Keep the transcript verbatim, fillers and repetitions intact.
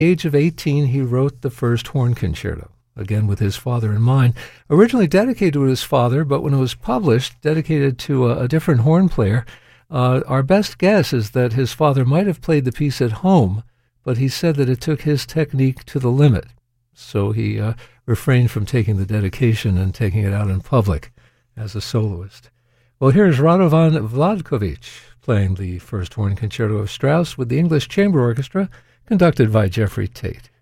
age of eighteen, he wrote the first horn concerto, again with his father in mind. Originally dedicated to his father, but when it was published, dedicated to a, a different horn player. Uh, our best guess is that his father might have played the piece at home, but he said that it took his technique to the limit. So he uh, refrained from taking the dedication and taking it out in public as a soloist. Well, here's Radovan Vladkovic playing the first horn concerto of Strauss with the English Chamber Orchestra, conducted by Jeffrey Tate.